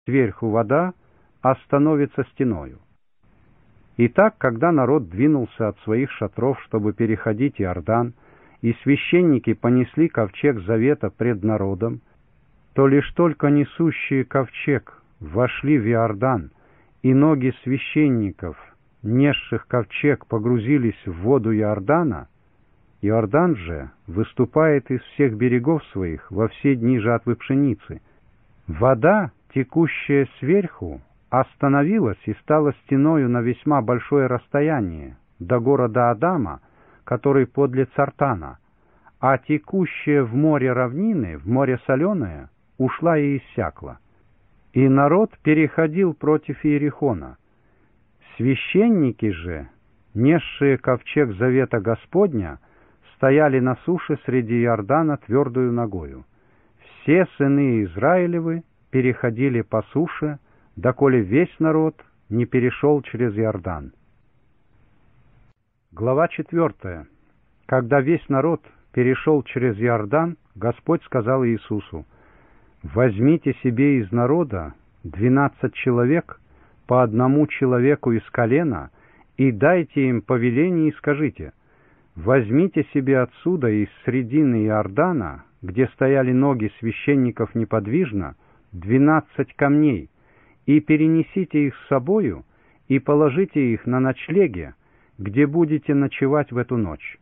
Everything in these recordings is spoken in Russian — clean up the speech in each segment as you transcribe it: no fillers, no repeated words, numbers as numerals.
сверху вода, остановится стеною. Итак, когда народ двинулся от своих шатров, чтобы переходить Иордан, и священники понесли ковчег завета пред народом, то лишь только несущие ковчег вошли в Иордан, и ноги священников, несших ковчег, погрузились в воду Иордана, Иордан же выступает из всех берегов своих во все дни жатвы пшеницы. Вода, текущая сверху, остановилась и стала стеною на весьма большое расстояние до города Адама, который подле Цартана, а текущая в море равнины, в море соленое, ушла и иссякла. И народ переходил против Иерихона. Священники же, несшие ковчег завета Господня, стояли на суше среди Иордана твердою ногою. Все сыны Израилевы переходили по суше, доколе весь народ не перешел через Иордан. Глава 4. Когда весь народ перешел через Иордан, Господь сказал Иисусу: «Возьмите себе из народа 12 человек, по одному человеку из колена, и дайте им повеление и скажите: возьмите себе отсюда из средины Иордана, где стояли ноги священников неподвижно, 12 камней, и перенесите их с собою, и положите их на ночлеге, где будете ночевать в эту ночь».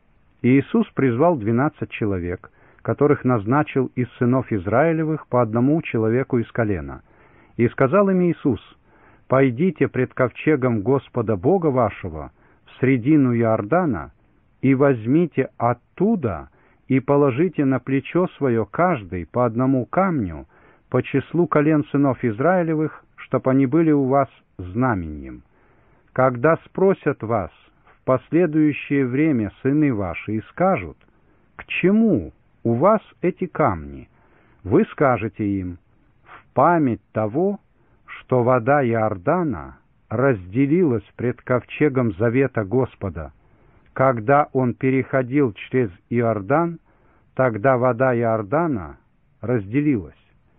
И Иисус призвал 12 человек, которых назначил из сынов Израилевых по одному человеку из колена. И сказал им Иисус: «Пойдите пред ковчегом Господа Бога вашего в средину Иордана, и возьмите оттуда, и положите на плечо свое каждый по одному камню, по числу колен сынов Израилевых, чтоб они были у вас знаменем. Когда спросят вас в последующее время сыны ваши и скажут: к чему у вас эти камни, вы скажете им: в память того, что вода Иордана разделилась пред ковчегом завета Господа. Когда он переходил через Иордан, тогда вода Иордана разделилась.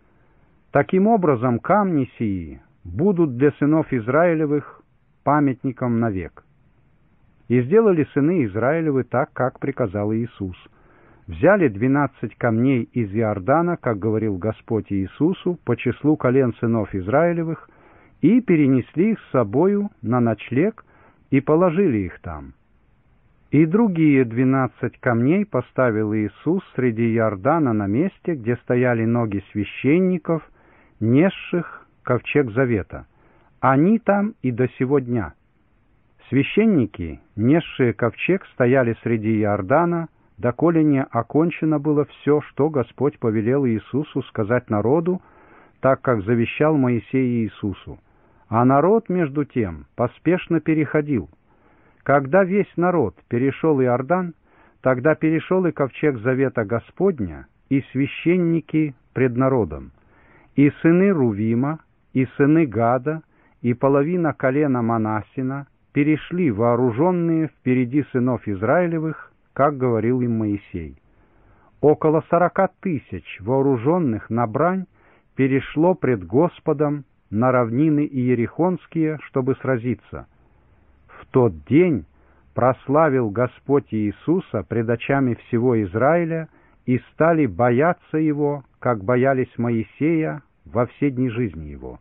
Таким образом, камни сии будут для сынов Израилевых памятником навек». И сделали сыны Израилевы так, как приказал Иисус. Взяли 12 камней из Иордана, как говорил Господь Иисусу, по числу колен сынов Израилевых, и перенесли их с собою на ночлег, и положили их там. И другие 12 камней поставил Иисус среди Иордана на месте, где стояли ноги священников, несших ковчег завета. Они там и до сего дня. Священники, несшие ковчег, стояли среди Иордана, доколе не окончено было все, что Господь повелел Иисусу сказать народу, так как завещал Моисей Иисусу. А народ, между тем, поспешно переходил. Когда весь народ перешел Иордан, тогда перешел и ковчег завета Господня, и священники пред народом. И сыны Рувима, и сыны Гада, и половина колена Манассина перешли, вооруженные впереди сынов Израилевых, как говорил им Моисей. Около 40 тысяч вооруженных на брань перешло пред Господом на равнины иерихонские, чтобы сразиться. В тот день прославил Господь Иисуса пред очами всего Израиля, и стали бояться Его, как боялись Моисея во все дни жизни Его.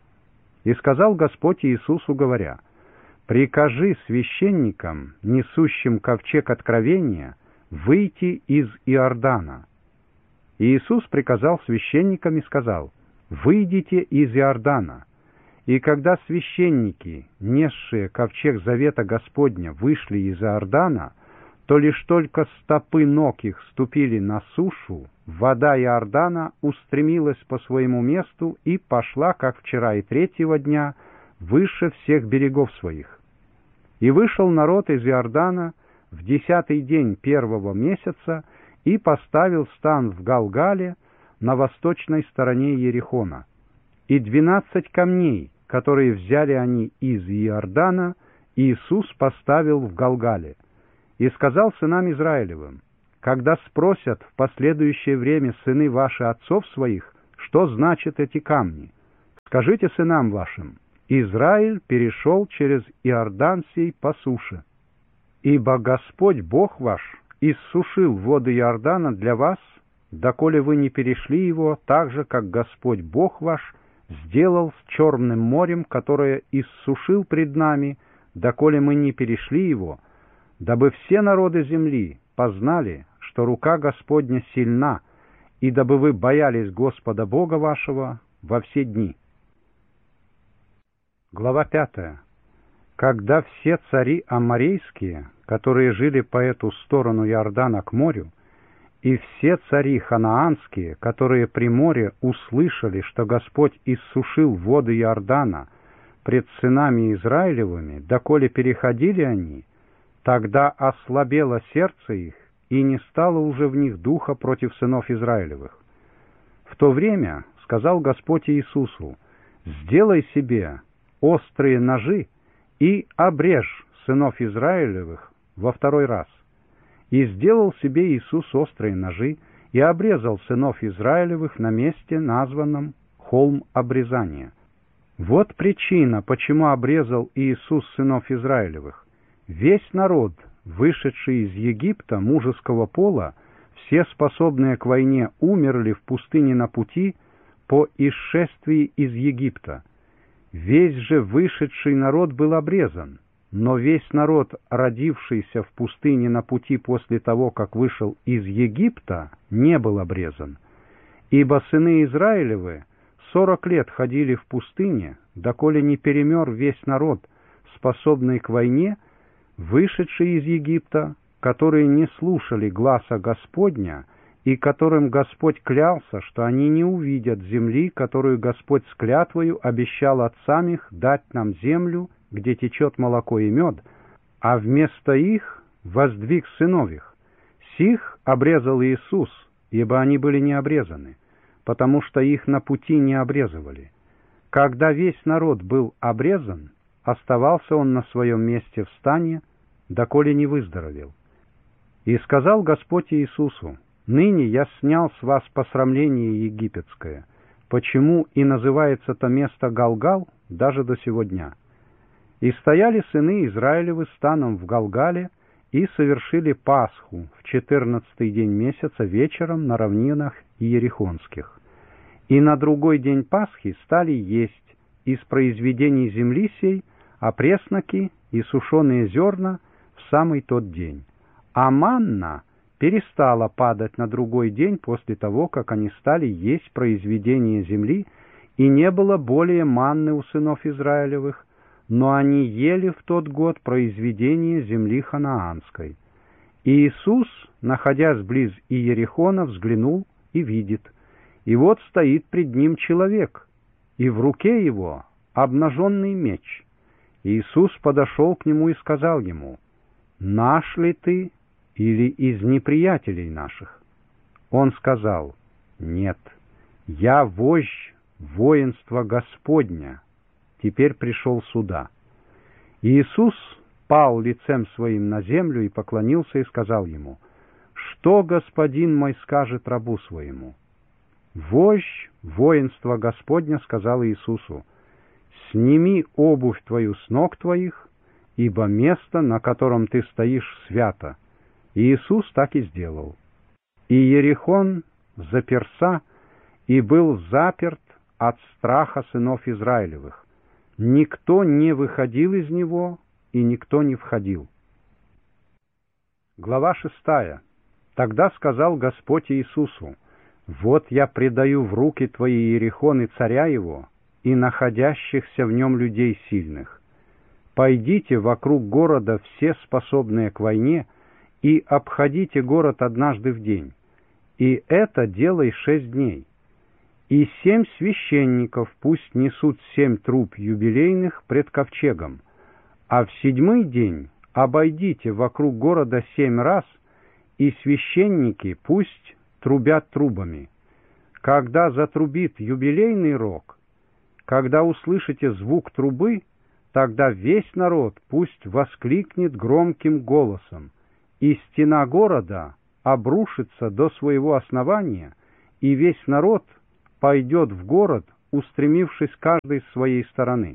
И сказал Господь Иисусу, говоря: «Прикажи священникам, несущим ковчег откровения, выйти из Иордана». И Иисус приказал священникам и сказал: «Выйдите из Иордана». И когда священники, несшие ковчег завета Господня, вышли из Иордана, то лишь только стопы ног их ступили на сушу, вода Иордана устремилась по своему месту и пошла, как вчера и третьего дня, выше всех берегов своих. И вышел народ из Иордана в 10-й день первого месяца и поставил стан в Галгале на восточной стороне Иерихона. И 12 камней, которые взяли они из Иордана, Иисус поставил в Галгале. И сказал сынам Израилевым: когда спросят в последующее время сыны ваши отцов своих, что значат эти камни, скажите сынам вашим: Израиль перешел через Иордан сей по суше. Ибо Господь Бог ваш иссушил воды Иордана для вас, доколе вы не перешли его, так же, как Господь Бог ваш сделал с Черным морем, которое иссушил пред нами, доколе мы не перешли его, дабы все народы земли познали, что рука Господня сильна, и дабы вы боялись Господа Бога вашего во все дни. Глава 5. Когда все цари аморейские, которые жили по эту сторону Иордана к морю, и все цари ханаанские, которые при море услышали, что Господь иссушил воды Иордана пред сынами Израилевыми, доколе переходили они, тогда ослабело сердце их, и не стало уже в них духа против сынов Израилевых. В то время сказал Господь Иисусу: «Сделай себе острые ножи и обрежь сынов Израилевых во второй раз». И сделал себе Иисус острые ножи и обрезал сынов Израилевых на месте, названном холм обрезания. Вот причина, почему обрезал Иисус сынов Израилевых. Весь народ, вышедший из Египта мужеского пола, все способные к войне, умерли в пустыне на пути по исшествии из Египта. Весь же вышедший народ был обрезан, но весь народ, родившийся в пустыне на пути после того, как вышел из Египта, не был обрезан. Ибо сыны Израилевы 40 лет ходили в пустыне, доколе не перемер весь народ, способный к войне, вышедший из Египта, которые не слушали гласа Господня, и которым Господь клялся, что они не увидят земли, которую Господь с клятвою обещал отцам их дать нам землю, где течет молоко и мед, а вместо их воздвиг сынов их. Сих обрезал Иисус, ибо они были не обрезаны, потому что их на пути не обрезывали. Когда весь народ был обрезан, оставался он на своем месте в стане, доколе не выздоровел. И сказал Господь Иисусу: «Ныне я снял с вас посрамление египетское, почему и называется то место Галгал даже до сего дня». И стояли сыны Израилевы станом в Галгале и совершили Пасху в 14-й день месяца вечером на равнинах Иерихонских. И на другой день Пасхи стали есть из произведений земли сей опресноки и сушеные зерна в самый тот день. А манна перестала падать на другой день после того, как они стали есть произведения земли, и не было более манны у сынов Израилевых, но они ели в тот год произведения земли ханаанской. И Иисус, находясь близ Иерихона, взглянул и видит, и вот стоит пред ним человек, и в руке его обнаженный меч. Иисус подошел к нему и сказал ему: «Наш ли ты или из неприятелей наших?» Он сказал: «Нет, я вождь воинства Господня, теперь пришел сюда». Иисус пал лицем своим на землю и поклонился и сказал ему: «Что господин мой скажет рабу своему?» Вождь воинства Господня сказал Иисусу: «Сними обувь твою с ног твоих, ибо место, на котором ты стоишь, свято». И Иисус так и сделал. И Иерихон заперся и был заперт от страха сынов Израилевых. Никто не выходил из него, и никто не входил. Глава 6. Тогда сказал Господь Иисусу: «Вот я предаю в руки твои Иерихон и царя его, и находящихся в нем людей сильных. Пойдите вокруг города все способные к войне, и обходите город однажды в день, и это делай 6 дней. И 7 священников пусть несут 7 труб юбилейных пред ковчегом, а в 7-й день обойдите вокруг города 7 раз, и священники пусть трубят трубами. Когда затрубит юбилейный рог, когда услышите звук трубы, тогда весь народ пусть воскликнет громким голосом, и стена города обрушится до своего основания, и весь народ пойдет в город устремившись каждый с своей стороны.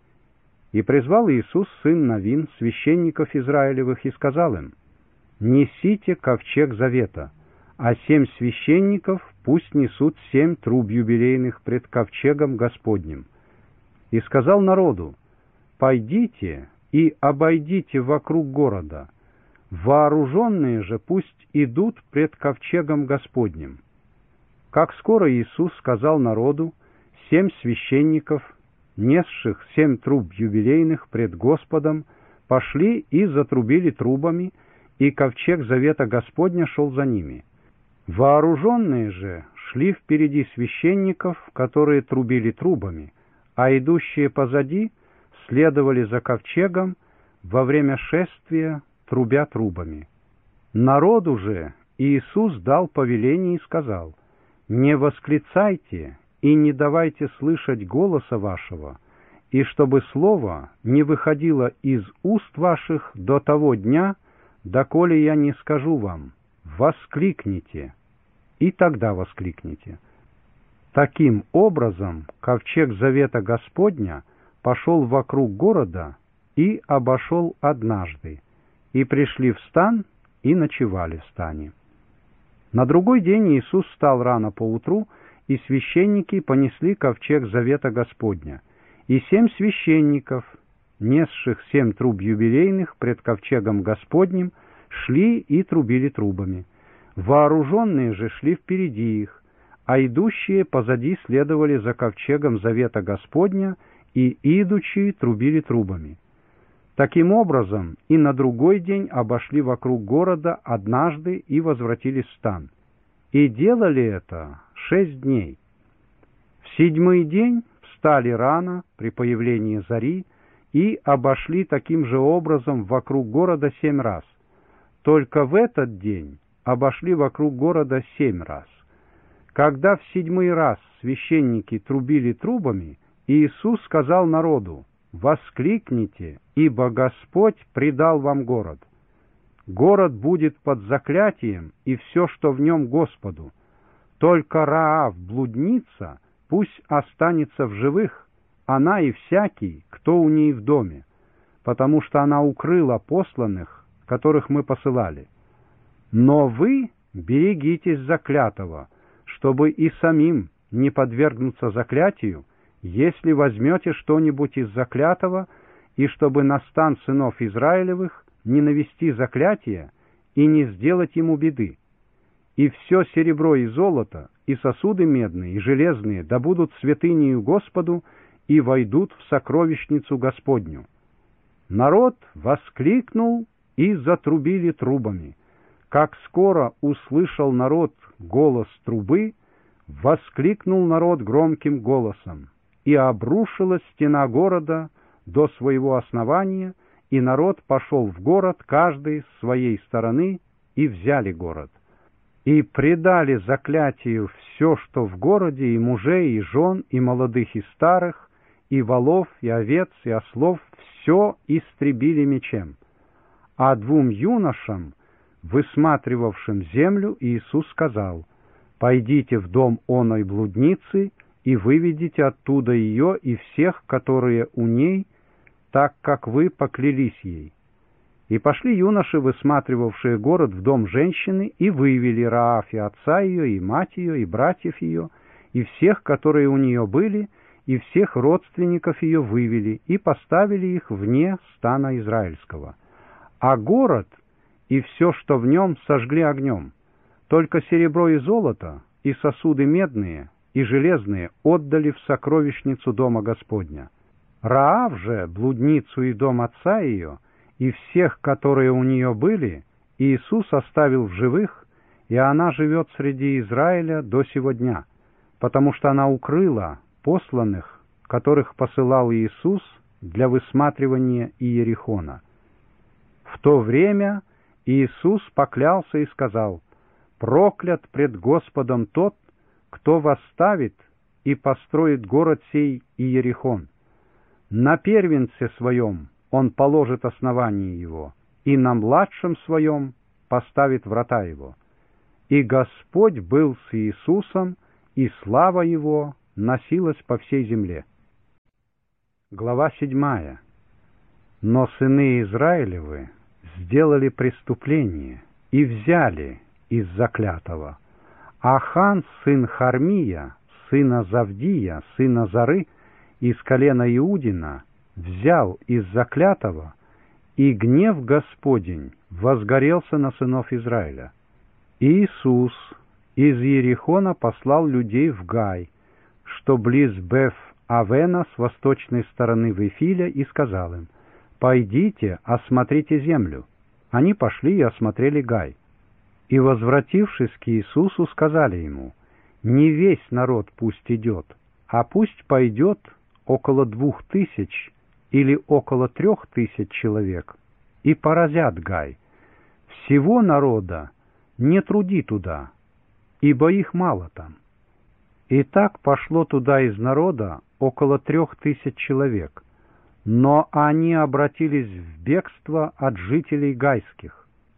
И призвал Иисус сын Навин, священников Израилевых, и сказал им: «Несите ковчег завета, а 7 священников пусть несут 7 труб юбилейных пред ковчегом Господним». И сказал народу: «Пойдите и обойдите вокруг города, вооруженные же пусть идут пред ковчегом Господним». Как скоро Иисус сказал народу, 7 священников, несших 7 труб юбилейных пред Господом, пошли и затрубили трубами, и ковчег завета Господня шел за ними. Вооруженные же шли впереди священников, которые трубили трубами, а идущие позади следовали за ковчегом во время шествия, трубя трубами. Народу же Иисус дал повеление и сказал: «Не восклицайте и не давайте слышать голоса вашего, и чтобы слово не выходило из уст ваших до того дня, доколе я не скажу вам: воскликните, и тогда воскликните». Таким образом, ковчег завета Господня пошел вокруг города и обошел однажды, и пришли в стан и ночевали в стане. На другой день Иисус встал рано поутру, и священники понесли ковчег завета Господня, и 7 священников, несших 7 труб юбилейных пред ковчегом Господним, шли и трубили трубами. Вооруженные же шли впереди их, а идущие позади следовали за ковчегом завета Господня, и идучие трубили трубами. Таким образом, и на другой день обошли вокруг города однажды и возвратились в стан. И делали это 6 дней. В 7-й день встали рано при появлении зари и обошли таким же образом вокруг города 7 раз. Только в этот день обошли вокруг города 7 раз. Когда в 7-й раз священники трубили трубами, Иисус сказал народу: «Воскликните, ибо Господь предал вам город. Город будет под заклятием, и все, что в нем, Господу. Только Раав, блудница, пусть останется в живых, она и всякий, кто у ней в доме, потому что она укрыла посланных, которых мы посылали. Но вы берегитесь заклятого, чтобы и самим не подвергнуться заклятию, если возьмете что-нибудь из заклятого, и чтобы на стан сынов Израилевых не навести заклятие и не сделать ему беды. И все серебро и золото, и сосуды медные и железные да будут святынею Господу и войдут в сокровищницу Господню». Народ воскликнул и затрубили трубами. Как скоро услышал народ голос трубы, воскликнул народ громким голосом, и обрушилась стена города до своего основания, и народ пошел в город, каждый с своей стороны, и взяли город. И предали заклятию все, что в городе, и мужей, и жен, и молодых, и старых, и волов, и овец, и ослов, все истребили мечем. А 2 юношам, высматривавшим землю, Иисус сказал: «Пойдите в дом оной блудницы, и выведите оттуда ее и всех, которые у ней, так как вы поклялись ей». И пошли юноши, высматривавшие город, в дом женщины, и вывели Раав и отца ее, и мать ее, и братьев ее, и всех, которые у нее были, и всех родственников ее вывели, и поставили их вне стана израильского. А город и все, что в нем, сожгли огнем. Только серебро и золото, и сосуды медные, и железные отдали в сокровищницу дома Господня. Раав же, блудницу и дом отца ее, и всех, которые у нее были, Иисус оставил в живых, и она живет среди Израиля до сего дня, потому что она укрыла посланных, которых посылал Иисус для высматривания Иерихона. В то время Иисус поклялся и сказал: «Проклят пред Господом тот, кто восставит и построит город сей Иерихон. На первенце своем он положит основание его, и на младшем своем поставит врата его». И Господь был с Иисусом, и слава его носилось по всей земле. Глава 7. Но сыны Израилевы сделали преступление и взяли из заклятого. Ахан, сын Хармия, сына Завдия, сына Зары, из колена Иудина, взял из заклятого, и гнев Господень возгорелся на сынов Израиля. И Иисус из Иерихона послал людей в Гай, что близ Беф-Авена с восточной стороны Вифиля, и сказал им: «Пойдите, осмотрите землю». Они пошли и осмотрели Гай. И, возвратившись к Иисусу, сказали ему: «Не весь народ пусть идет, а пусть пойдет около 2000 или около 3000 человек, и поразят Гай. Всего народа не труди туда, ибо их мало там». И так пошло туда из народа около 3000 человек, но они обратились в бегство от жителей гайских.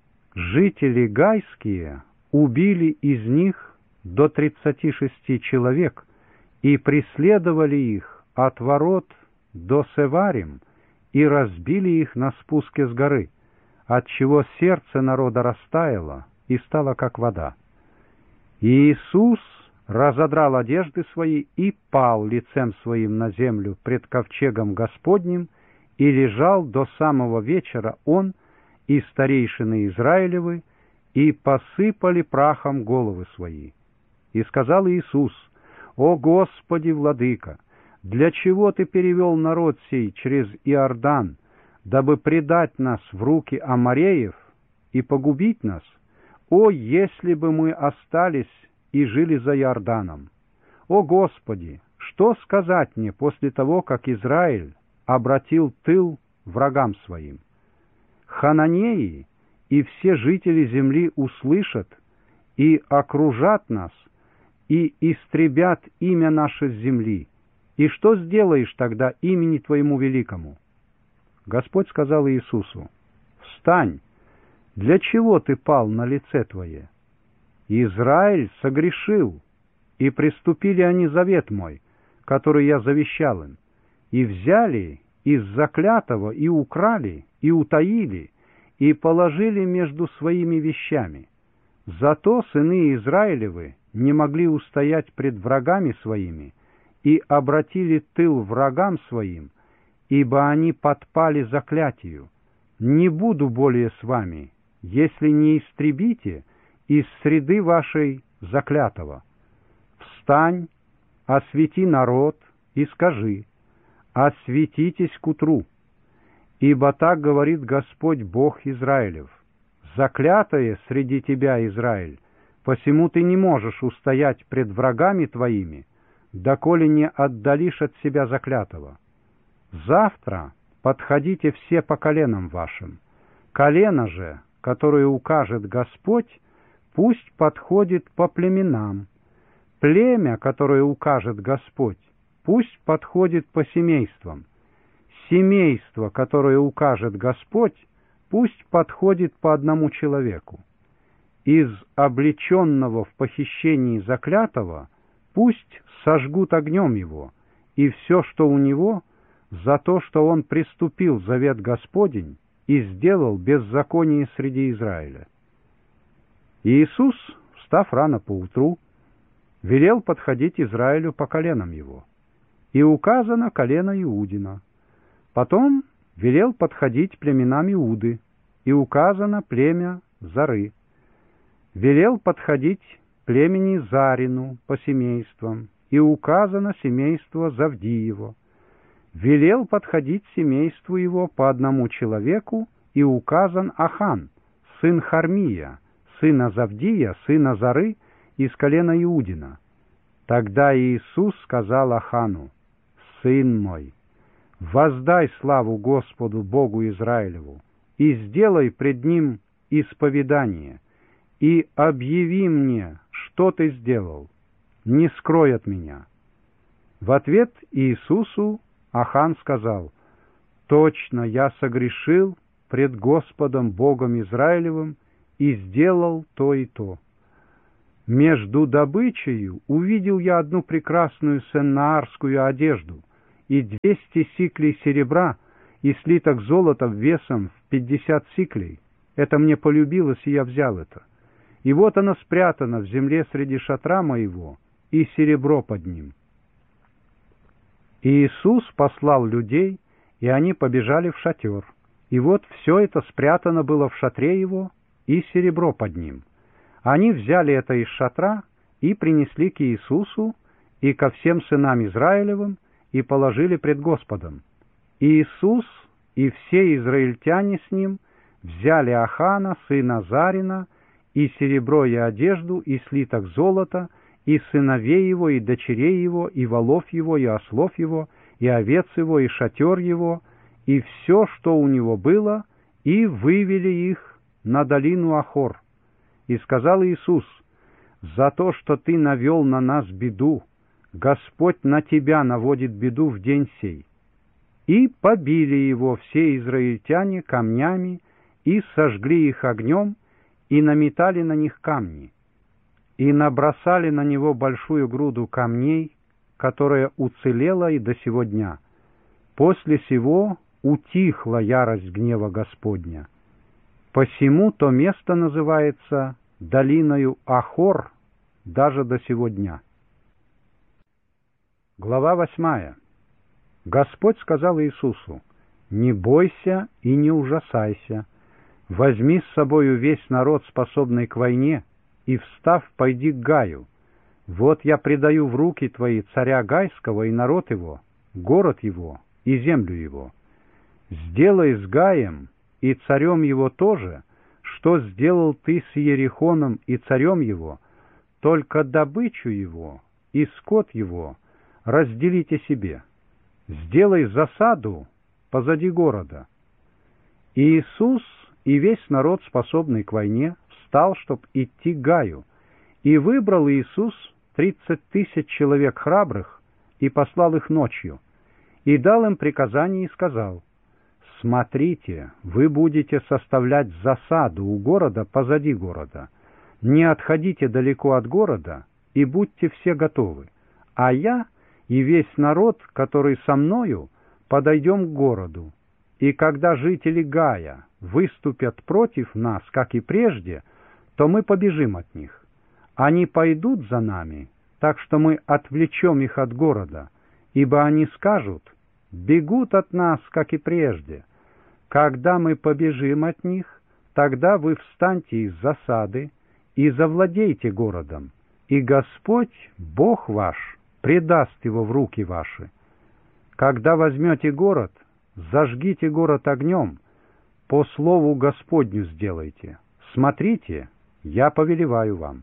Жители гайские убили из них до 36 человек и преследовали их от ворот до Севарим и разбили их на спуске с горы, отчего сердце народа растаяло и стало как вода. И Иисус разодрал одежды свои и пал лицем своим на землю пред ковчегом Господним, и лежал до самого вечера он и старейшины Израилевы, и посыпали прахом головы свои. И сказал Иисус: «О Господи, Владыка, для чего Ты перевел народ сей через Иордан, дабы предать нас в руки амореев и погубить нас? О, если бы мы остались и жили за Иорданом! О Господи, что сказать мне после того, как Израиль обратил тыл врагам своим? Хананеи и все жители земли услышат и окружат нас, и истребят имя наше с земли. И что сделаешь тогда имени Твоему великому?» Господь сказал Иисусу: «Встань! Для чего ты пал на лице твое? Израиль согрешил, и приступили они завет мой, который я завещал им, и взяли из заклятого, и украли, и утаили, и положили между своими вещами. Зато сыны Израилевы не могли устоять пред врагами своими, и обратили тыл врагам своим, ибо они подпали заклятию. Не буду более с вами, если не истребите из среды вашей заклятого. Встань, освети народ и скажи: осветитесь к утру. Ибо так говорит Господь Бог Израилев: заклятое среди тебя, Израиль, посему ты не можешь устоять пред врагами твоими, доколе не отдалишь от себя заклятого. Завтра подходите все по коленам вашим. Колено же, которое укажет Господь, пусть подходит по племенам. Племя, которое укажет Господь, пусть подходит по семействам. Семейство, которое укажет Господь, пусть подходит по одному человеку. Из облеченного в похищении заклятого пусть сожгут огнем его, и все, что у него, за то, что он приступил завет Господень и сделал беззаконие среди Израиля». Иисус, встав рано поутру, велел подходить Израилю по коленам его, и указано колено Иудина. Потом велел подходить племенам Иуды, и указано племя Зары. Велел подходить племени Зарину по семействам, и указано семейство Завдиево. Велел подходить семейству его по одному человеку, и указан Ахан, сын Хармия, сына Завдия, сына Зары, из колена Иудина. Тогда Иисус сказал Ахану: «Сын мой, воздай славу Господу Богу Израилеву, и сделай пред Ним исповедание, и объяви мне, что ты сделал, не скрой от меня». В ответ Иисусу Ахан сказал: «Точно я согрешил пред Господом Богом Израилевым и сделал то и то». Между добычею увидел я одну прекрасную сеннаарскую одежду и 200 сиклей серебра и слиток золота весом в 50 сиклей. Это мне полюбилось, и я взял это. И вот оно спрятано в земле среди шатра моего, и серебро под ним». И Иисус послал людей, и они побежали в шатер. И вот все это спрятано было в шатре его, и серебро под ним. Они взяли это из шатра и принесли к Иисусу и ко всем сынам Израилевым, и положили пред Господом. И Иисус и все израильтяне с ним взяли Ахана, сына Зарина, и серебро, и одежду, и слиток золота, и сыновей его, и дочерей его, и волов его, и ослов его, и овец его, и шатер его, и все, что у него было, и вывели их на долину Ахор. И сказал Иисус: «За то, что ты навел на нас беду, Господь на тебя наводит беду в день сей». И побили его все израильтяне камнями, и сожгли их огнем, и наметали на них камни, и набросали на него большую груду камней, которая уцелела и до сего дня. После сего утихла ярость гнева Господня. Посему то место называется долиною Ахор даже до сего дня. Глава 8. Господь сказал Иисусу: «Не бойся и не ужасайся. Возьми с собою весь народ, способный к войне, и, встав, пойди к Гаю. Вот я предаю в руки твои царя Гайского и народ его, город его и землю его. Сделай с Гаем и царем его тоже, что сделал ты с Иерихоном и царем его, только добычу его и скот его разделите себе. Сделай засаду позади города». И Иисус и весь народ, способный к войне, встал, чтоб идти к Гаю, и выбрал Иисус 30 000 человек храбрых, и послал их ночью, и дал им приказание и сказал: «Смотрите, вы будете составлять засаду у города позади города. Не отходите далеко от города, и будьте все готовы. А я и весь народ, который со мною, подойдем к городу. И когда жители Гая выступят против нас, как и прежде, то мы побежим от них. Они пойдут за нами, так что мы отвлечем их от города, ибо они скажут: бегут от нас, как и прежде. Когда мы побежим от них, тогда вы встаньте из засады и завладейте городом, и Господь, Бог ваш, предаст его в руки ваши. Когда возьмете город, зажгите город огнем, по слову Господню сделайте. Смотрите, я повелеваю вам».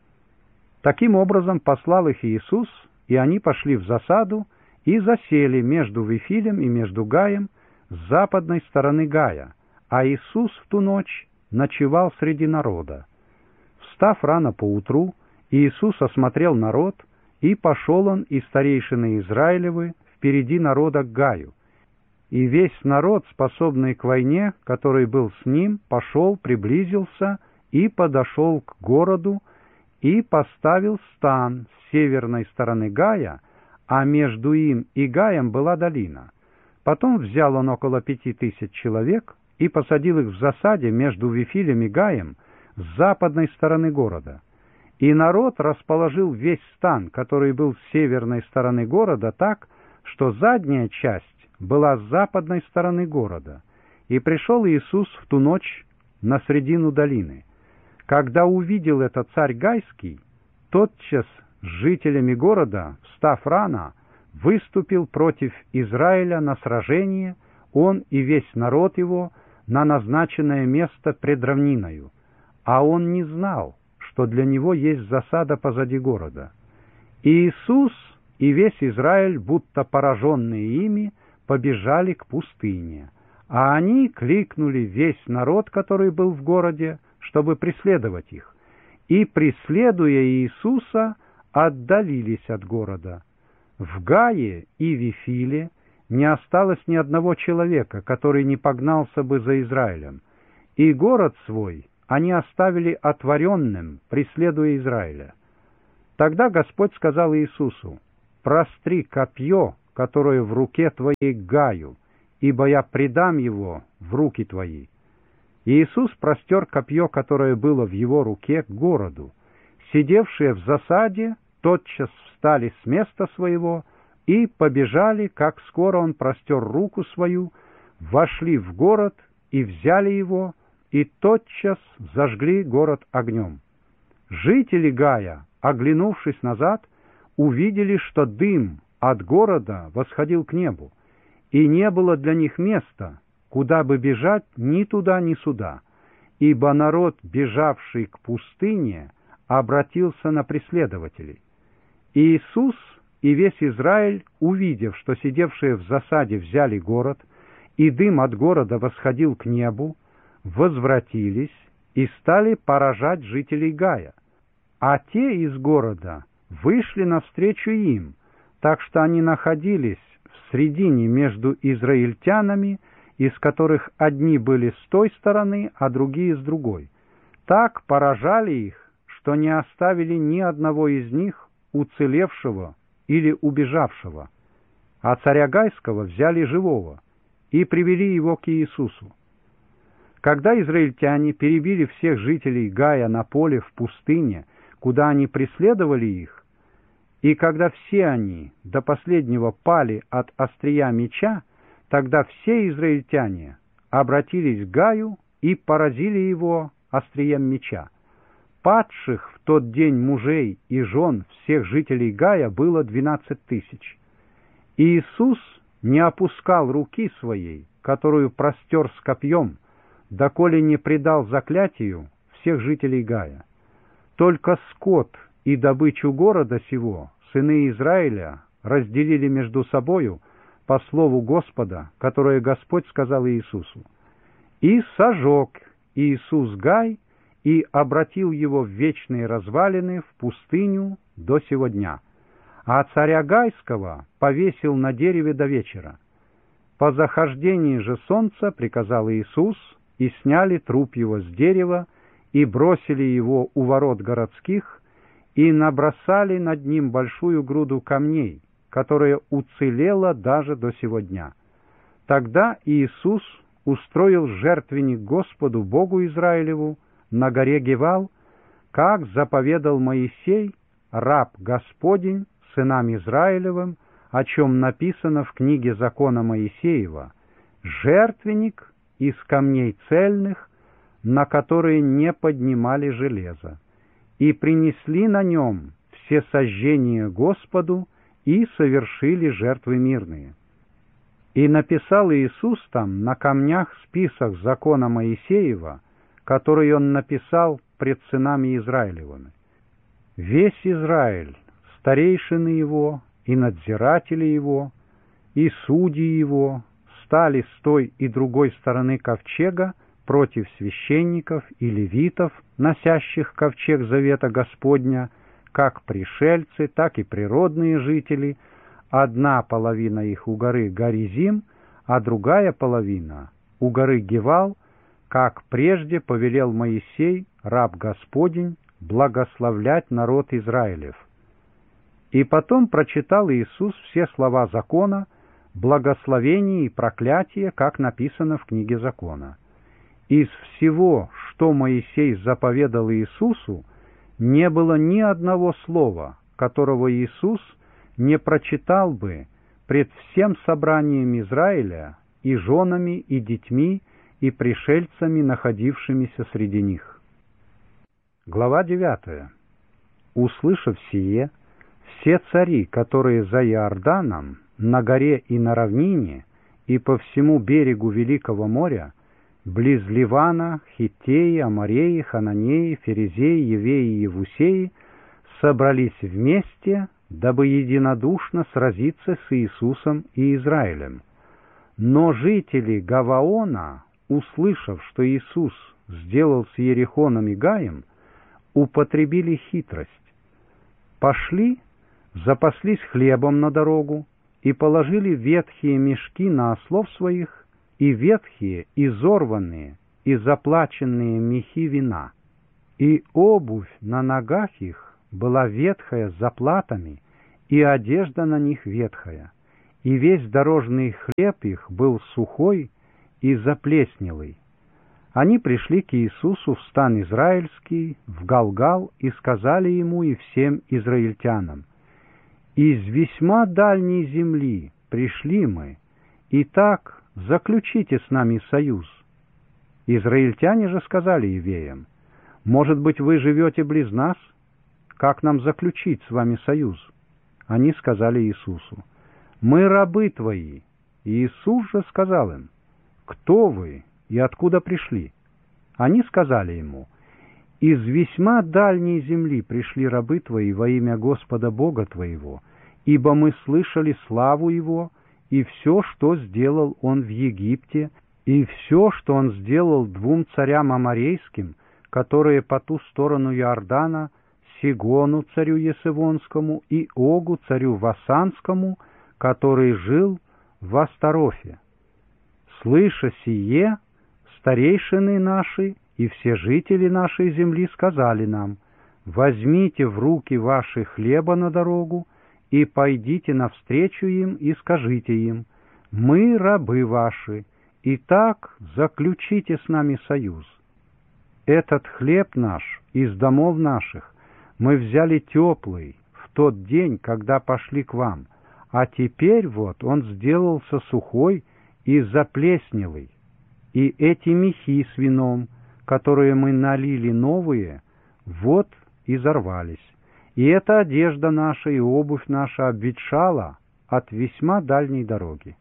Таким образом послал их Иисус, и они пошли в засаду и засели между Вифилем и между Гаем с западной стороны Гая, а Иисус в ту ночь ночевал среди народа. Встав рано поутру, Иисус осмотрел народ, и пошел он и старейшины Израилевы впереди народа к Гаю. И весь народ, способный к войне, который был с ним, пошел, приблизился и подошел к городу, и поставил стан с северной стороны Гая, а между им и Гаем была долина. Потом взял он около 5000 человек и посадил их в засаде между Вифилем и Гаем с западной стороны города. И народ расположил весь стан, который был с северной стороны города, так, что задняя часть была с западной стороны города. И пришел Иисус в ту ночь на средину долины. Когда увидел это царь Гайский, тотчас с жителями города, встав рано, выступил против Израиля на сражение, он и весь народ его, на назначенное место пред равниною. А он не знал, что для него есть засада позади города. И Иисус и весь Израиль, будто пораженные ими, побежали к пустыне. А они кликнули весь народ, который был в городе, чтобы преследовать их. И, преследуя Иисуса, отдалились от города. В Гае и Вифиле не осталось ни одного человека, который не погнался бы за Израилем. И город свой они оставили отворенным, преследуя Израиля. Тогда Господь сказал Иисусу: «Простри копье, которое в руке твоей, Гаю, ибо я предам его в руки твои». И Иисус простер копье, которое было в его руке, к городу. Сидевшие в засаде тотчас встали с места своего и побежали, как скоро он простер руку свою, вошли в город и взяли его, и тотчас зажгли город огнем. Жители Гая, оглянувшись назад, увидели, что дым от города восходил к небу, и не было для них места, куда бы бежать ни туда, ни сюда, ибо народ, бежавший к пустыне, обратился на преследователей. И Иисус и весь Израиль, увидев, что сидевшие в засаде взяли город, и дым от города восходил к небу, возвратились и стали поражать жителей Гая. А те из города вышли навстречу им, так что они находились в средине между израильтянами, из которых одни были с той стороны, а другие с другой. Так поражали их, что не оставили ни одного из них уцелевшего или убежавшего. А царя Гайского взяли живого и привели его к Иисусу. Когда израильтяне перебили всех жителей Гая на поле в пустыне, куда они преследовали их, и когда все они до последнего пали от острия меча, тогда все израильтяне обратились к Гаю и поразили его острием меча. Падших в тот день мужей и жен всех жителей Гая было 12 тысяч. И Иисус не опускал руки своей, которую простер с копьем, доколе не предал заклятию всех жителей Гая. Только скот и добычу города сего сыны Израиля разделили между собою по слову Господа, которое Господь сказал Иисусу. И сожег Иисус Гай и обратил его в вечные развалины, в пустыню до сего дня. А царя Гайского повесил на дереве до вечера. По захождении же солнца приказал Иисус, и сняли труп его с дерева, и бросили его у ворот городских, и набросали над ним большую груду камней, которая уцелела даже до сего дня. Тогда Иисус устроил жертвенник Господу Богу Израилеву на горе Гевал, как заповедал Моисей, раб Господень, сынам Израилевым, о чем написано в книге закона Моисеева: жертвенник из камней цельных, на которые не поднимали железо, и принесли на нем все сожжения Господу и совершили жертвы мирные. И написал Иисус там на камнях список закона Моисеева, который он написал пред сынами Израилевыми. Весь Израиль, старейшины его и надзиратели его, и судьи его стали с той и другой стороны ковчега против священников и левитов, носящих ковчег завета Господня, как пришельцы, так и природные жители. Одна половина их у горы Горизим, а другая половина у горы Гевал, как прежде повелел Моисей, раб Господень, благословлять народ Израилев. И потом прочитал Иисус все слова закона, благословение и проклятие, как написано в книге закона. Из всего, что Моисей заповедал Иисусу, не было ни одного слова, которого Иисус не прочитал бы пред всем собранием Израиля и женами, и детьми, и пришельцами, находившимися среди них. Глава 9. Услышав сие, все цари, которые за Иорданом, на горе и на равнине, и по всему берегу Великого моря, близ Ливана, Хиттеи, Амореи, Хананеи, Ферезеи, Евеи и Евусеи, собрались вместе, дабы единодушно сразиться с Иисусом и Израилем. Но жители Гаваона, услышав, что Иисус сделал с Иерихоном и Гаем, употребили хитрость. Пошли, запаслись хлебом на дорогу и положили ветхие мешки на ослов своих, и ветхие, изорванные и заплаченные мехи вина. И обувь на ногах их была ветхая с заплатами, и одежда на них ветхая, и весь дорожный хлеб их был сухой и заплеснелый. Они пришли к Иисусу в стан израильский, в Галгал, и сказали ему и всем израильтянам: «Из весьма дальней земли пришли мы, итак заключите с нами союз». Израильтяне же сказали евеям: «Может быть, вы живете близ нас? Как нам заключить с вами союз?» Они сказали Иисусу: «Мы рабы твои». И Иисус же сказал им: «Кто вы и откуда пришли?» Они сказали ему: «Из весьма дальней земли пришли рабы твои во имя Господа Бога твоего, ибо мы слышали славу Его, и все, что сделал Он в Египте, и все, что Он сделал двум царям аморейским, которые по ту сторону Иордана, Сигону царю Есевонскому и Огу царю Васанскому, который жил в Астарофе. Слыша сие, старейшины наши и все жители нашей земли сказали нам: возьмите в руки ваши хлеба на дорогу и пойдите навстречу им и скажите им: мы рабы ваши, итак заключите с нами союз. Этот хлеб наш из домов наших мы взяли теплый в тот день, когда пошли к вам, а теперь вот он сделался сухой и заплеснелый. И эти мехи с вином, которые мы налили новые, вот изорвались. И эта одежда наша и обувь наша обветшала от весьма дальней дороги.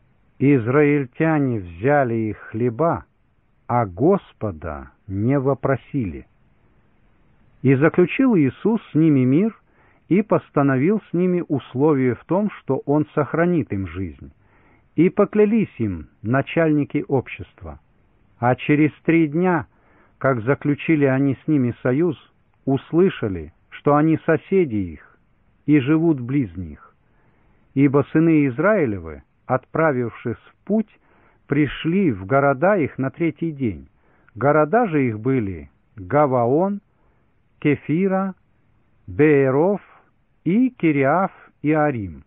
Израильтяне взяли их хлеба, а Господа не вопросили. И заключил Иисус с ними мир и постановил с ними условие в том, что Он сохранит им жизнь. И поклялись им начальники общества. А через 3 дня, как заключили они с ними союз, услышали, что они соседи их и живут близ них. Ибо сыны Израилевы, отправившись в путь, пришли в города их на 3-й день. Города же их были Гаваон, Кефира, Бееров и Кириаф и Арим.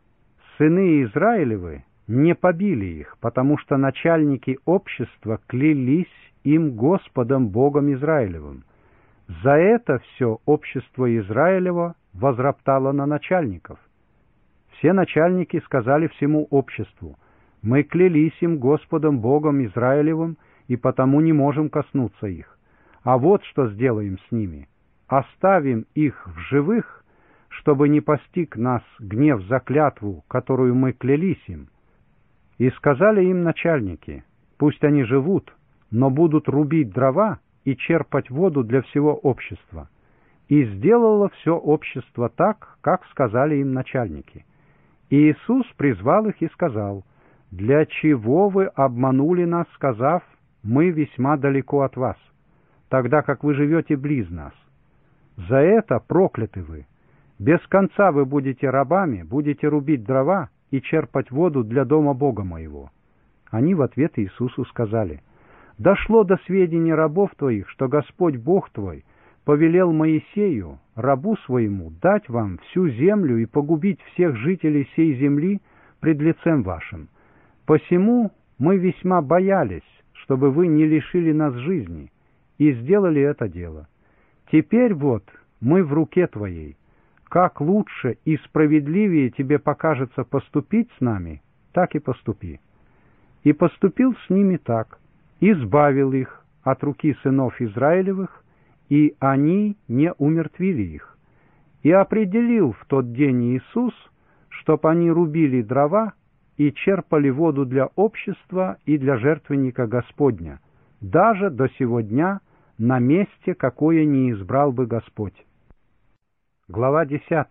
Сыны Израилевы не побили их, потому что начальники общества клялись им Господом Богом Израилевым. За это все общество Израилева возроптало на начальников. Все начальники сказали всему обществу: мы клялись им Господом Богом Израилевым, и потому не можем коснуться их. А вот что сделаем с ними: оставим их в живых, чтобы не постиг нас гнев за клятву, которую мы клялись им. И сказали им начальники: пусть они живут, но будут рубить дрова и черпать воду для всего общества. И сделало все общество так, как сказали им начальники. И Иисус призвал их и сказал: для чего вы обманули нас, сказав: мы весьма далеко от вас, тогда как вы живете близ нас? За это прокляты вы. Без конца вы будете рабами, будете рубить дрова и черпать воду для дома Бога моего. Они в ответ Иисусу сказали: дошло до сведения рабов твоих, что Господь Бог твой повелел Моисею, рабу своему, дать вам всю землю и погубить всех жителей сей земли пред лицем вашим. Посему мы весьма боялись, чтобы вы не лишили нас жизни, и сделали это дело. Теперь вот мы в руке твоей. Как лучше и справедливее тебе покажется поступить с нами, так и поступи. И поступил с ними так, избавил их от руки сынов Израилевых, и они не умертвили их. И определил в тот день Иисус, чтоб они рубили дрова и черпали воду для общества и для жертвенника Господня, даже до сего дня на месте, какое не избрал бы Господь. Глава 10.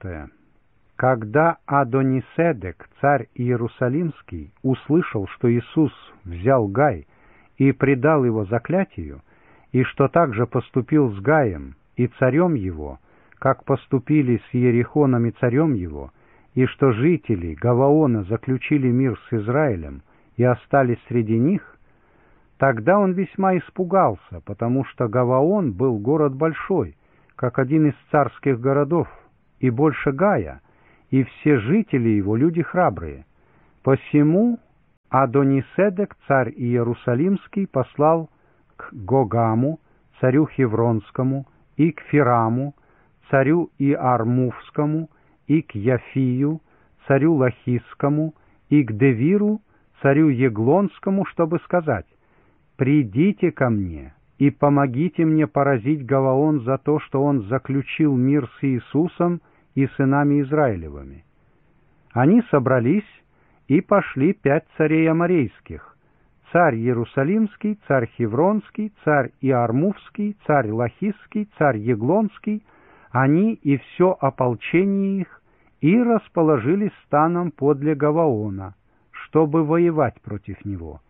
Когда Адониседек, царь Иерусалимский, услышал, что Иисус взял Гай и предал его заклятию, и что также поступил с Гаем и царем его, как поступили с Иерихоном и царем его, и что жители Гаваона заключили мир с Израилем и остались среди них, Тогда он весьма испугался, потому что Гаваон был город большой, как один из царских городов, и больше Гая, и все жители его люди храбрые. Посему Адониседек, царь Иерусалимский, послал к Гогаму, царю Хевронскому, и к Фираму, царю Иармувскому, и к Яфию, царю Лахисскому, и к Девиру, царю Еглонскому, чтобы сказать: «Придите ко мне и помогите мне поразить Гаваон за то, что он заключил мир с Иисусом и сынами Израилевыми». Они собрались и пошли 5 царей аморейских: царь Иерусалимский, царь Хевронский, царь Иармувский, царь Лахисский, царь Еглонский, они и все ополчение их, и расположились станом подле Гаваона, чтобы воевать против него.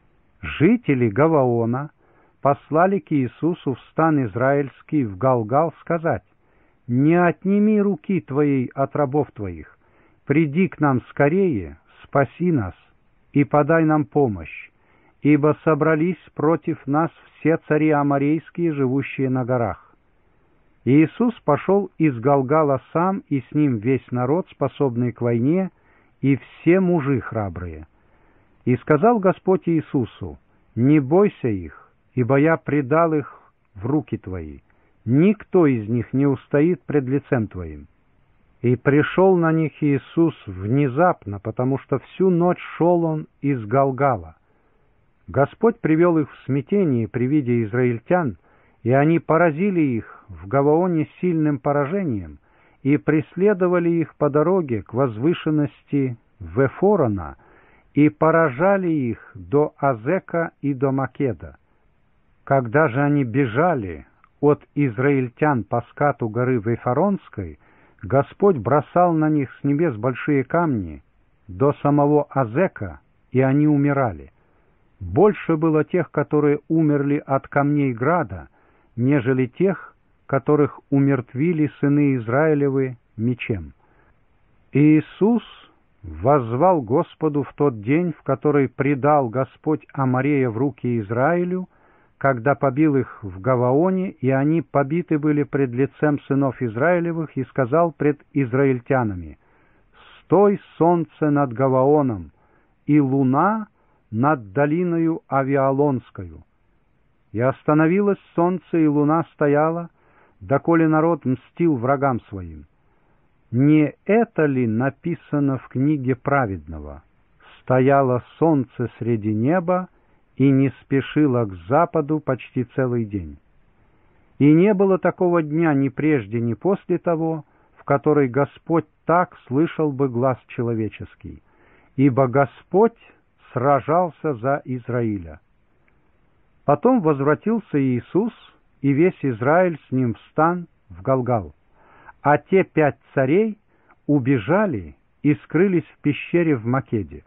Жители Гаваона послали к Иисусу в стан израильский в Галгал сказать: «Не отними руки твоей от рабов твоих, приди к нам скорее, спаси нас и подай нам помощь, ибо собрались против нас все цари аморейские, живущие на горах». И Иисус пошел из Галгала сам, и с ним весь народ, способный к войне, и все мужи храбрые. И сказал Господь Иисусу: «Не бойся их, ибо я предал их в руки твои. Никто из них не устоит пред лицем твоим». И пришел на них Иисус внезапно, потому что всю ночь шел он из Галгала. Господь привел их в смятение при виде израильтян, и они поразили их в Гаваоне сильным поражением и преследовали их по дороге к возвышенности Вефорона и поражали их до Азека и до Македа. Когда же они бежали от израильтян по скату горы Вефоронской, Господь бросал на них с небес большие камни до самого Азека, и они умирали. Больше было тех, которые умерли от камней града, нежели тех, которых умертвили сыны Израилевы мечем. И Иисус воззвал Господу в тот день, в который предал Господь Аморея в руки Израилю, когда побил их в Гаваоне, и они побиты были пред лицем сынов Израилевых, и сказал пред израильтянами: «Стой, солнце, над Гаваоном, и луна над долиною Авиалонскою». И остановилось солнце, и луна стояла, доколе народ мстил врагам своим. Не это ли написано в книге праведного? «Стояло солнце среди неба и не спешило к западу почти целый день». И не было такого дня ни прежде, ни после того, в который Господь так слышал бы глас человеческий, ибо Господь сражался за Израиля. Потом возвратился Иисус, и весь Израиль с ним в стан в Галгал. А те 5 царей убежали и скрылись в пещере в Македе.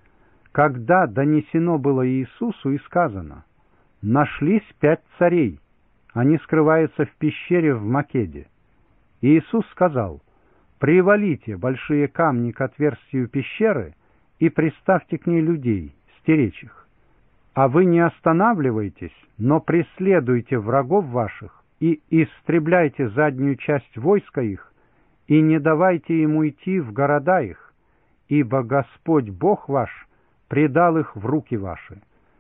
Когда донесено было Иисусу, и сказано: «Нашлись 5 царей, они скрываются в пещере в Македе». Иисус сказал: «Привалите большие камни к отверстию пещеры и приставьте к ней людей, стеречь их. А вы не останавливайтесь, но преследуйте врагов ваших и истребляйте заднюю часть войска их, и не давайте им уйти в города их, ибо Господь Бог ваш предал их в руки ваши».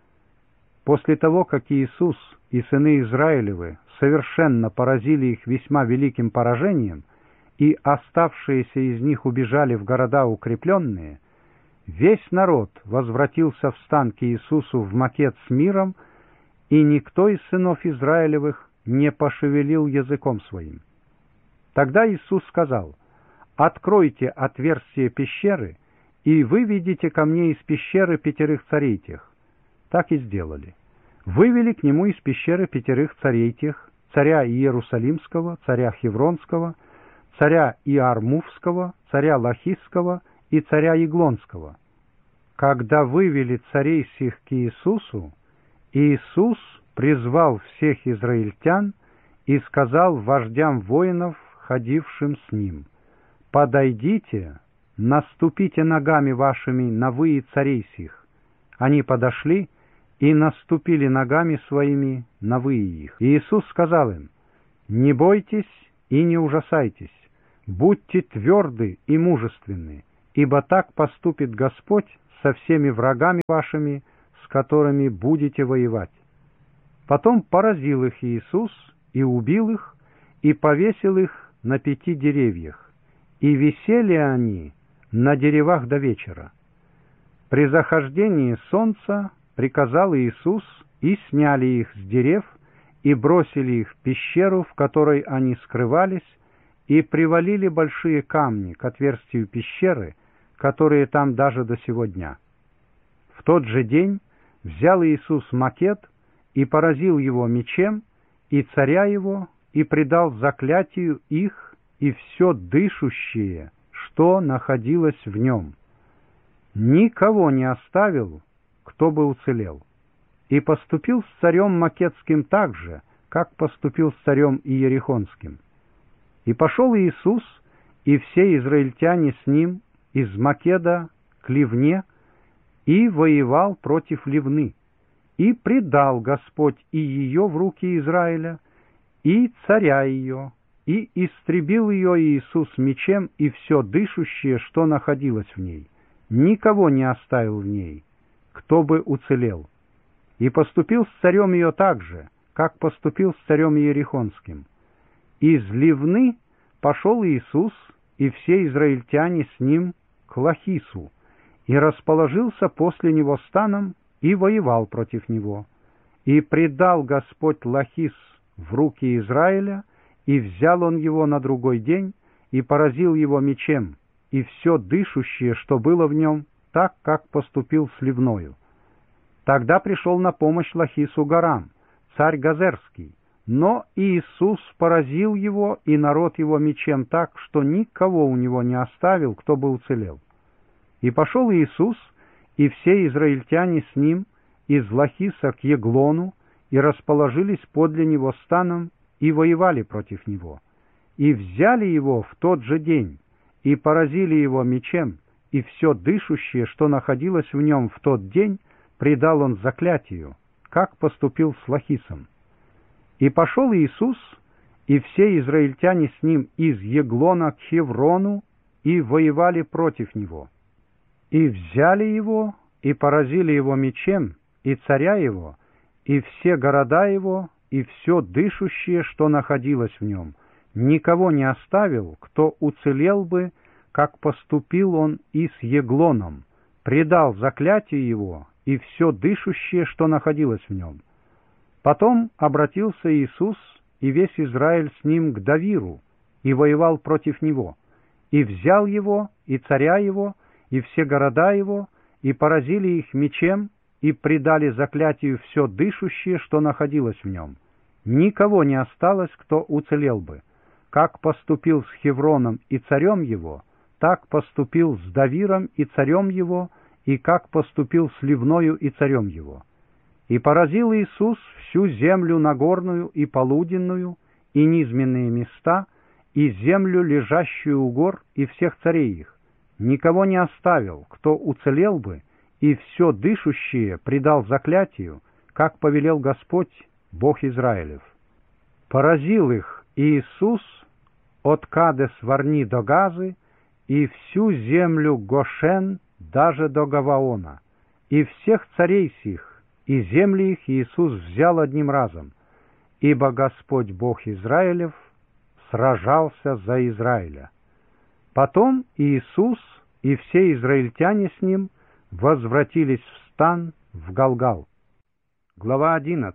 После того, как Иисус и сыны Израилевы совершенно поразили их весьма великим поражением, и оставшиеся из них убежали в города укрепленные, весь народ возвратился в стан к Иисусу в Макед с миром, и никто из сынов Израилевых не пошевелил языком своим. Тогда Иисус сказал: «Откройте отверстие пещеры, и выведите ко мне из пещеры 5 царей тех». Так и сделали. Вывели к нему из пещеры 5 царей тех: царя Иерусалимского, царя Хевронского, царя Иармувского, царя Лахисского и царя Еглонского. Когда вывели царей сих к Иисусу, Иисус призвал всех израильтян и сказал вождям воинов, ходившим с ним: «Подойдите, наступите ногами вашими на выи царей сих». Они подошли, и наступили ногами своими на вые их. И Иисус сказал им: «Не бойтесь и не ужасайтесь, будьте тверды и мужественны, ибо так поступит Господь со всеми врагами вашими, с которыми будете воевать». Потом поразил их Иисус и убил их, и повесил их на 5 деревьях, и висели они на деревах до вечера. При захождении солнца приказал Иисус, и сняли их с дерев, и бросили их в пещеру, в которой они скрывались, и привалили большие камни к отверстию пещеры, которые там даже до сего дня. В тот же день взял Иисус макет и поразил его мечем, и царя его, и предал заклятию их и все дышущее, что находилось в нем. Никого не оставил, кто бы уцелел. И поступил с царем Македским так же, как поступил с царем Иерихонским. И пошел Иисус и все израильтяне с ним из Македа к Ливне, и воевал против Ливны. И предал Господь и ее в руки Израиля, и царя ее, и истребил ее Иисус мечем и все дышущее, что находилось в ней. Никого не оставил в ней, кто бы уцелел. И поступил с царем ее так же, как поступил с царем Иерихонским. Из Ливны пошел Иисус и все израильтяне с ним к Лахису, и расположился после него станом, и воевал против него. И предал Господь Лахис в руки Израиля, и взял он его на другой день, и поразил его мечем, и все дышущее, что было в нем, так, как поступил с Ливною. Тогда пришел на помощь Лахису Гарам, царь Газерский, но Иисус поразил его и народ его мечем так, что никого у него не оставил, кто бы уцелел. И пошел Иисус и все израильтяне с ним из Лахиса к Еглону, и расположились подле него станом, и воевали против него. И взяли его в тот же день, и поразили его мечем, и все дышущее, что находилось в нем в тот день, предал он заклятию, как поступил с Лахисом. И пошел Иисус и все израильтяне с ним из Еглона к Хеврону, и воевали против него. И взяли его, и поразили его мечем, и царя его, и все города его, и все дышущее, что находилось в нем. Никого не оставил, кто уцелел бы, как поступил он и с Еглоном, предал заклятие его, и все дышущее, что находилось в нем. Потом обратился Иисус и весь Израиль с ним к Давиру, и воевал против него, и взял его, и царя его, и все города его, и поразили их мечем, и предали заклятию все дышущее, что находилось в нем. Никого не осталось, кто уцелел бы. Как поступил с Хевроном и царем его, так поступил с Давиром и царем его, и как поступил с Ливною и царем его. И поразил Иисус всю землю нагорную и полуденную, и низменные места, и землю, лежащую у гор, и всех царей их. Никого не оставил, кто уцелел бы, и все дышущее предал заклятию, как повелел Господь, Бог Израилев. Поразил их Иисус от Кадес-Варни до Газы, и всю землю Гошен даже до Гаваона, и всех царей сих, и земли их Иисус взял одним разом, ибо Господь Бог Израилев сражался за Израиля. Потом Иисус и все израильтяне с ним возвратились в стан в Галгал. Глава 11.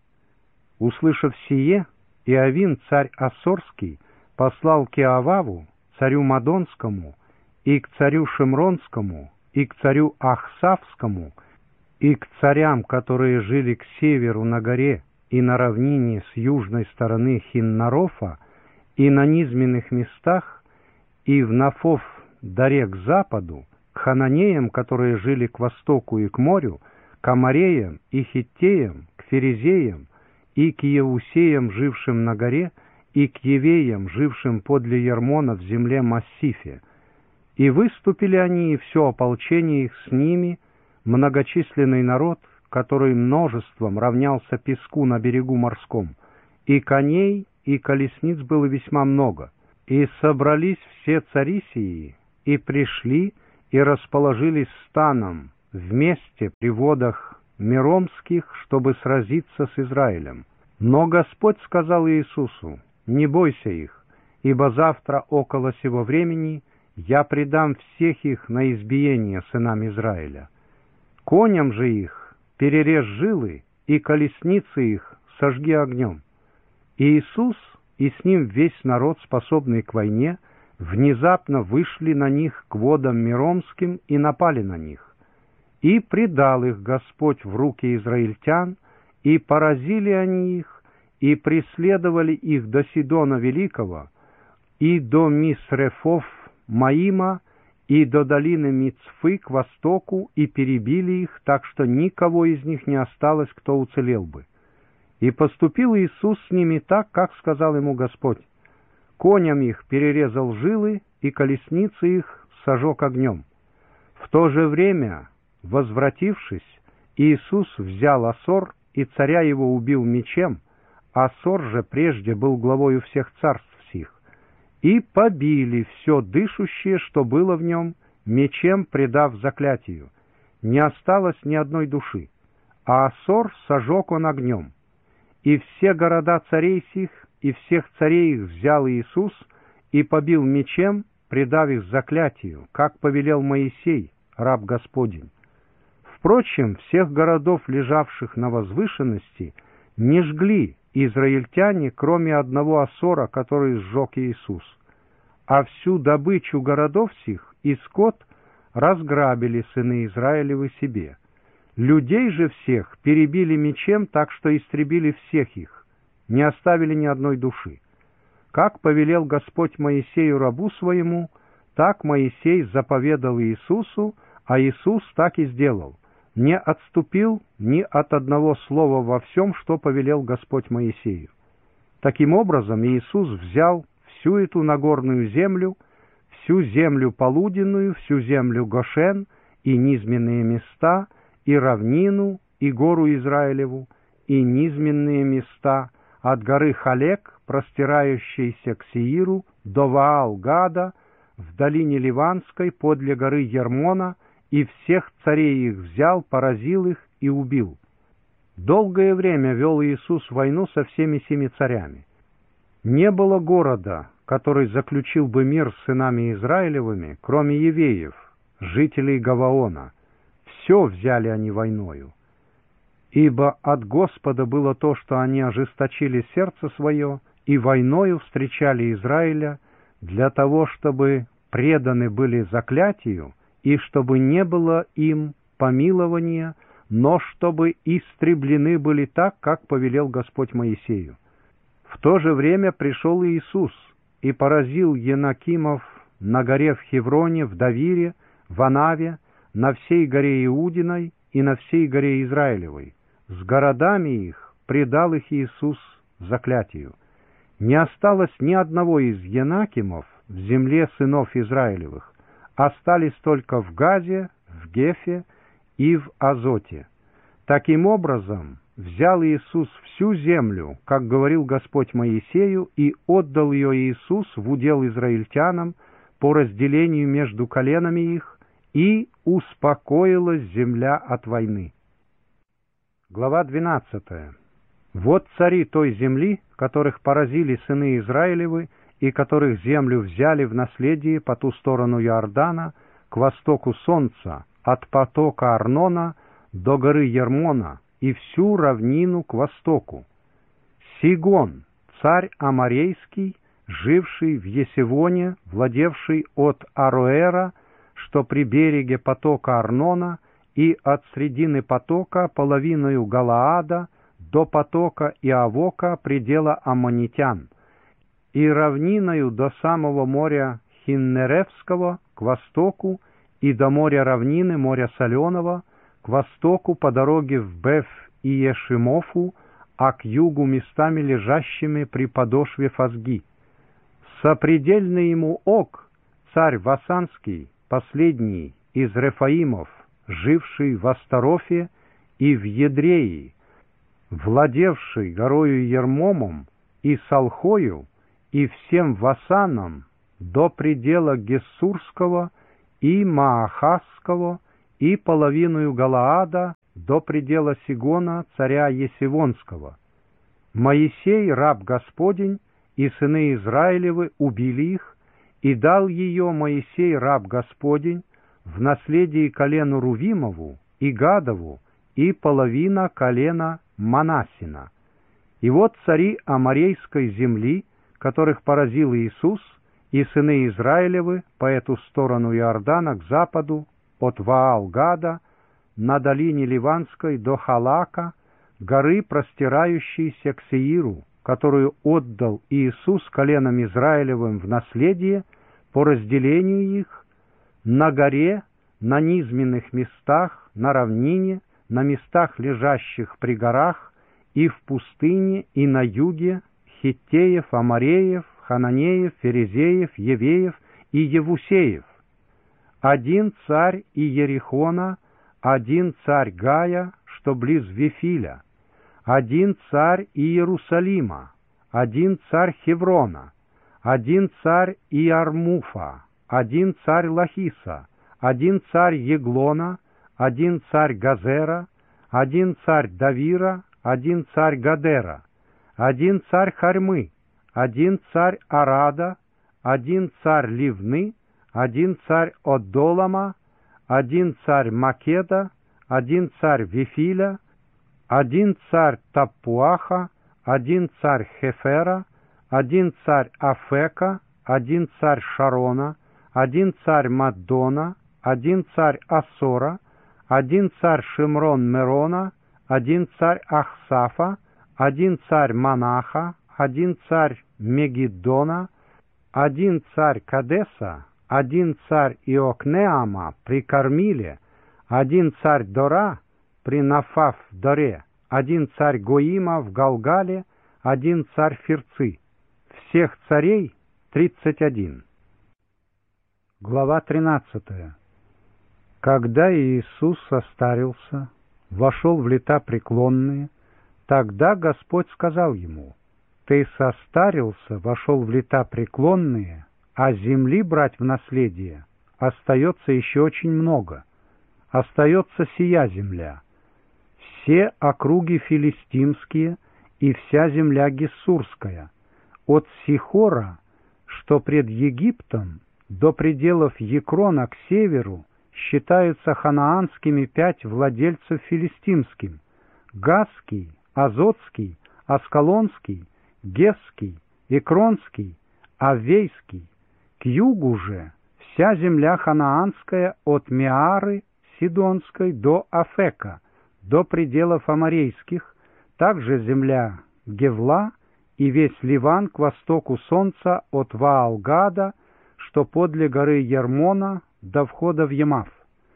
Услышав сие, Иовин, царь Ассорский, послал к Иоваву, царю Мадонскому, и к царю Шимронскому, и к царю Ахсавскому, и к царям, которые жили к северу на горе и на равнине с южной стороны Хиннарофа, и на низменных местах, и в Нафов-даре к западу, к хананеям, которые жили к востоку и к морю, к амореям и хиттеям, к ферезеям, и к еусеям, жившим на горе, и к евеям, жившим подле Ярмона в земле Массифе. И выступили они, и все ополчение их с ними, многочисленный народ, к который множеством равнялся песку на берегу морском, и коней, и колесниц было весьма много. И собрались все цари сии, и пришли, и расположились станом вместе при водах Меромских, чтобы сразиться с Израилем. Но Господь сказал Иисусу: «Не бойся их, ибо завтра около сего времени я предам всех их на избиение сынам Израиля. Коням же их перережь жилы, и колесницы их сожги огнем». И Иисус и с ним весь народ, способный к войне, внезапно вышли на них к водам Меромским и напали на них. И предал их Господь в руки израильтян, и поразили они их, и преследовали их до Сидона Великого, и до Мисрефов Маима, и до долины Мицфы к востоку, и перебили их, так что никого из них не осталось, кто уцелел бы. И поступил Иисус с ними так, как сказал ему Господь. Коням их перерезал жилы, и колесницы их сожег огнем. В то же время, возвратившись, Иисус взял Асор, и царя его убил мечем. Асор же прежде был главою всех царств сих. И побили все дышущее, что было в нем, мечем предав заклятию. Не осталось ни одной души, а Асор сожег он огнем. И все города царей сих, и всех царей их взял Иисус, и побил мечем, предав их заклятию, как повелел Моисей, раб Господень. Впрочем, всех городов, лежавших на возвышенности, не жгли израильтяне, кроме одного Асора, который сжег Иисус. А всю добычу городов сих и скот разграбили сыны Израилевы себе. Людей же всех перебили мечем, так что истребили всех их, не оставили ни одной души. Как повелел Господь Моисею рабу своему, так Моисей заповедал Иисусу, а Иисус так и сделал. Не отступил ни от одного слова во всем, что повелел Господь Моисею. Таким образом, Иисус взял всю эту Нагорную землю, всю землю полуденную, всю землю Гошен и низменные места, и равнину, и гору Израилеву, и низменные места, от горы Халек, простирающейся к Сеиру, до Ваал-Гада, в долине Ливанской, подле горы Ермона, и всех царей их взял, поразил их и убил. Долгое время вел Иисус войну со всеми семи царями. Не было города, который заключил бы мир с сынами Израилевыми, кроме евеев, жителей Гаваона. Все взяли они войною. Ибо от Господа было то, что они ожесточили сердце свое, и войною встречали Израиля, для того, чтобы преданы были заклятию, и чтобы не было им помилования, но чтобы истреблены были так, как повелел Господь Моисею. В то же время пришел Иисус и поразил Енакимов на горе в Хевроне, в Давире, в Анаве, на всей горе Иудиной и на всей горе Израилевой. С городами их предал их Иисус заклятию. Не осталось ни одного из Енакимов в земле сынов Израилевых, остались только в Газе, в Гефе и в Азоте. Таким образом, взял Иисус всю землю, как говорил Господь Моисею, и отдал ее Иисус в удел израильтянам по разделению между коленами их, и успокоилась земля от войны. Глава 12. Вот цари той земли, которых поразили сыны Израилевы, и которых землю взяли в наследие по ту сторону Иордана, к востоку солнца, от потока Арнона до горы Ермона, и всю равнину к востоку. Сигон, царь Аморейский, живший в Есевоне, владевший от Ароэра, что при береге потока Арнона, и от средины потока половиною Галаада до потока Иавока, предела аммонитян, и равниною до самого моря Хиннеревского к востоку, и до моря равнины, моря Соленого, к востоку по дороге в Беф-Иешимофу, а к югу местами лежащими при подошве Фазги. Сопредельный ему Ог, царь Васанский, последний из Рефаимов, живший в Астарофе, и в Едреи, владевший горою Ермомом и Салхою, и всем Васаном до предела Гессурского и Маахасского, и половиною Галаада до предела Сигона, царя Есивонского. Моисей, раб Господень, и сыны Израилевы убили их, и дал ее Моисей, раб Господень, в наследие колену Рувимову и Гадову, и половина колена Манассина. И вот цари Аморейской земли, которых поразил Иисус, и сыны Израилевы по эту сторону Иордана к западу, от Ваал-Гада, на долине Ливанской до Халака, горы, простирающейся к Сеиру, которую отдал Иисус коленам Израилевым в наследие по разделению их, на горе, на низменных местах, на равнине, на местах, лежащих при горах, и в пустыне, и на юге, Хиттеев, Амореев, Хананеев, Ферезеев, Евеев и Евусеев. Один царь Иерихона, один царь Гая, что близ Вифиля, один царь Иерусалима, один царь Хеврона, один царь Иармуфа, один царь Лахиса, один царь Еглона, один царь Газера, один царь Давира, один царь Гадера, один царь Харьмы, один царь Арада, один царь Ливны, один царь Одолама, один царь Македа, один царь Вифиля, один царь Таппуаха, один царь Хефера, один царь Афека, один царь Шарона, один царь Маддона, один царь Ассора, один царь Шимрон-Мерона, один царь Ахсафа, один царь Манаха, один царь Мегиддона, один царь Кадеса, один царь Иокнеама при Кармиле, один царь Дора при Нафав-Доре, один царь Гоима в Галгале, один царь Фирцы. Всех царей 31. Глава 13. Когда Иисус состарился, вошел в лета преклонные, тогда Господь сказал ему: «Ты состарился, вошел в лета преклонные, а земли брать в наследие остается еще очень много. Остается сия земля, все округи филистимские и вся земля гессурская, от Сихора, что пред Египтом, до пределов Екрона к северу, считаются ханаанскими 5 владельцев филистимским: Газский, Азотский, Аскалонский, Гесский, Экронский, Авейский. К югу же вся земля ханаанская от Меары Сидонской до Афека, до пределов Аморейских, также земля Гевла и весь Ливан к востоку солнца от Ваал-Гада, что подле горы Ермона, до входа в Ямав.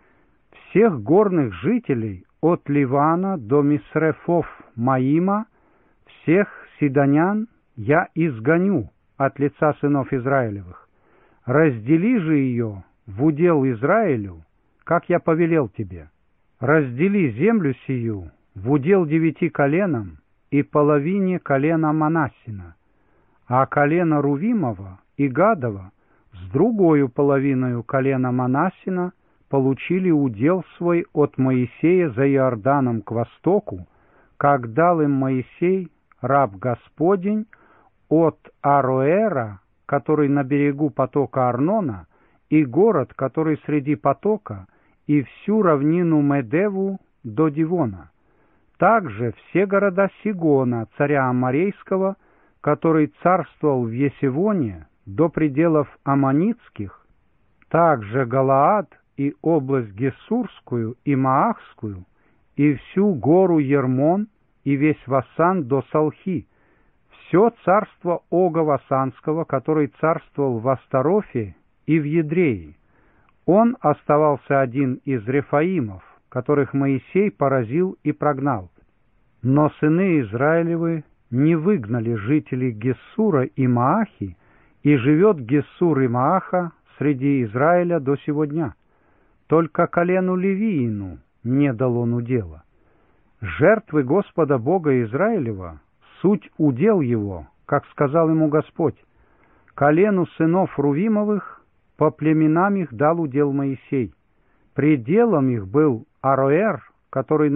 Всех горных жителей от Ливана до Мисрефов-Маима, всех сидонян я изгоню от лица сынов Израилевых. Раздели же ее в удел Израилю, как я повелел тебе. Раздели землю сию в удел 9 коленам и половине колена Манассина, а колено Рувимова и Гадова с другою половиною колена Манассина получили удел свой от Моисея за Иорданом к востоку, как дал им Моисей, раб Господень, от Ароэра, который на берегу потока Арнона, и город, который среди потока, и всю равнину Медеву до Дивона. Также все города Сигона, царя Аморейского, который царствовал в Есивоне, до пределов Аммонитских, также Галаад и область Гессурскую и Маахскую, и всю гору Ермон, и весь Васан до Салхи, все царство Ога Васанского, который царствовал в Астарофе и в Едрее. Он оставался один из Рефаимов, которых Моисей поразил и прогнал. Но сыны Израилевы не выгнали жителей Гессура и Маахи, и живет Гессур и Мааха среди Израиля до сего дня. Только колену Левиину не дал он удела. Жертвы Господа Бога Израилева — суть удел его, как сказал ему Господь. Колену сынов Рувимовых по племенам их дал удел Моисей. Пределом их был Ароэр, который